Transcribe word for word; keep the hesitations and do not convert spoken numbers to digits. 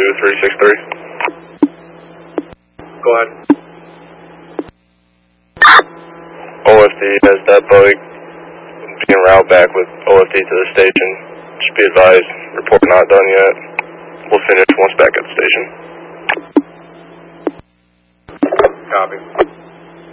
three six three. Go ahead. O F D has that bug being routed back with O F D to the station. Just be advised, report not done yet. We'll finish once back at the station. Copy.